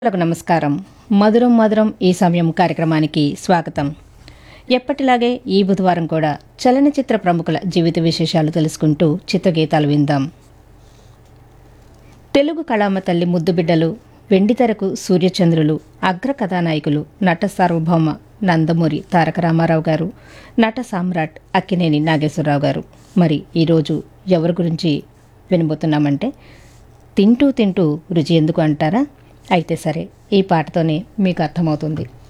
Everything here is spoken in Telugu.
లకు నమస్కారం. మధురం మధురం ఈ సమయం కార్యక్రమానికి స్వాగతం. ఎప్పటిలాగే ఈ బుధవారం కూడా చలనచిత్ర ప్రముఖుల జీవిత విశేషాలు తెలుసుకుంటూ చిత్రగీతాలు విందాం. తెలుగు కళామ తల్లి ముద్దుబిడ్డలు, వెండితెరకు సూర్యచంద్రులు, అగ్ర కథానాయకులు నట సార్వభౌమ నందమూరి తారక రామారావు గారు, నట సామ్రాట్ అక్కినేని నాగేశ్వరరావు గారు. మరి ఈరోజు ఎవరి గురించి వినబోతున్నామంటే, తింటూ తింటూ రుచి ఎందుకు అంటారా? అయితే సరే, ఈ పాటతోనే మీకు అర్థమవుతుంది.